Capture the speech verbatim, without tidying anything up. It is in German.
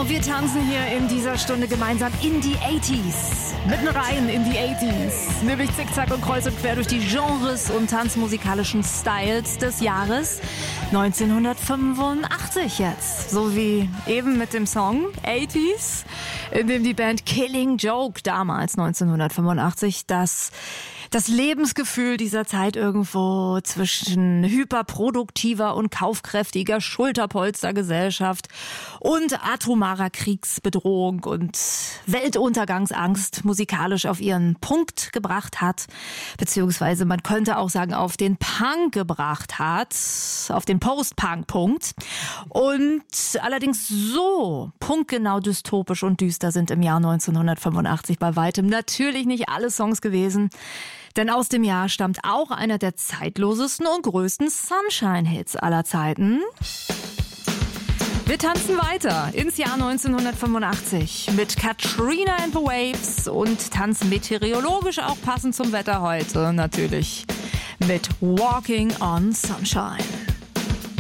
Genau, wir tanzen hier in dieser Stunde gemeinsam in die achtziger. Mitten rein in die achtziger. Nämlich zickzack und kreuz und quer durch die Genres und tanzmusikalischen Styles des Jahres neunzehnhundertfünfundachtzig jetzt. So wie eben mit dem Song achtziger, in dem die Band Killing Joke damals neunzehnhundertfünfundachtzig das das Lebensgefühl dieser Zeit irgendwo zwischen hyperproduktiver und kaufkräftiger Schulterpolstergesellschaft und atomarer Kriegsbedrohung und Weltuntergangsangst musikalisch auf ihren Punkt gebracht hat, beziehungsweise man könnte auch sagen auf den Punk gebracht hat, auf den Post-Punk-Punkt. Und allerdings so punktgenau dystopisch und düster sind im Jahr neunzehnhundertfünfundachtzig bei weitem natürlich nicht alle Songs gewesen. Denn aus dem Jahr stammt auch einer der zeitlosesten und größten Sunshine-Hits aller Zeiten. Wir tanzen weiter ins Jahr neunzehnhundertfünfundachtzig mit Katrina and the Waves und tanzen meteorologisch auch passend zum Wetter heute natürlich mit Walking on Sunshine.